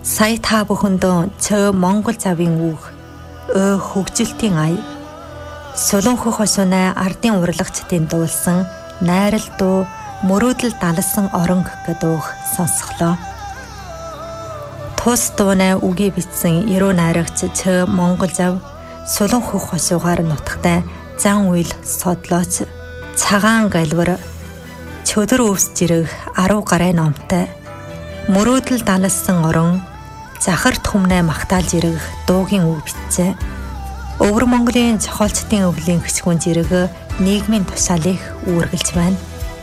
Сая та бүхэндөө цөө Монгол завын үг хөгжилтийн ая Солон хөх хосоонай ардын урлагчдын дуулсан найрал дуу мөрөөдөл далсан оронг гэдүүх сонсголоо. Тус дуунай үгээ бичсэн эрүү найрагч цөө Монгол зав Солон хөх хосуугаар нутагтай зан үйл содлооч цагаан галвар чөдөр өвс жирэх 10 гарын номтой мөрөөдөл далсан орон захар түмнэ магтаалж ирэх дуугийн үг бичжээ. Өвөр Монголын зохиолчдын өвлийн хэсгүүн зэрэг нийгмийн тушаалыг үүргэлж байна.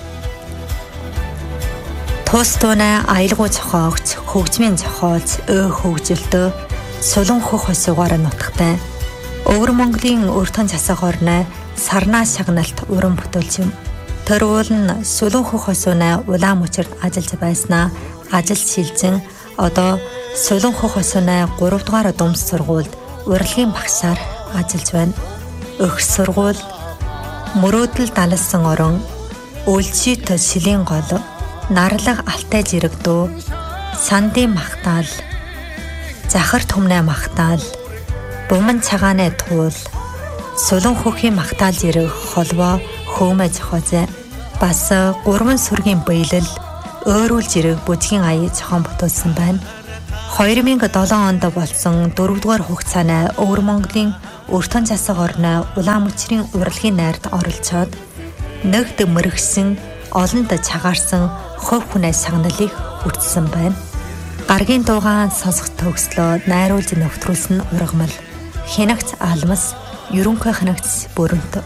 Тус дуунай аялгау зохиогч, хөгжмийн зохиолч хөгжилтөө Солон хөх хосуугаар нутагтай Өвөр Монголын өртөн засаг орны сарнаа шагналт уран бүтээлч юм. Тэр уул нь Солон хөх хосуунай улаан мөчөрд ажиллаж байснаа ажил шилжин одоо Солон хөх хосуунай 3 дугаар думс сургуульд урлагийн багшаар ажиллаж байна. Өх сургууль мөрөөдөл далсан орон өлжит шилийн гол нарлаг алтай жирэгдүү сандын магтаал захар түмнэ магтаал буман цагааны туул Солон хөхийн магтаал жирэг холбоо хөөмэ зохиозэ бас 3 сүргийн биелэл өөрүүл жирэг бүжгийн ая зохион бүтүүлсэн байна. 2007 онд болсон 4 дугаар хугацааны Өвөр Монголын өртөн засаг орны улаан мөчрийн урлагийн найрд оролцоод нэгд мөрөгсөн олонд цагаарсан хувь хүнээ сагналыг хүртсэн байна. Гаргийн дуугаан сонсох төгслөө найруулж нөхтрүүлсэн ургамал хянагц алмас ерөнхий хянагц бүрэнт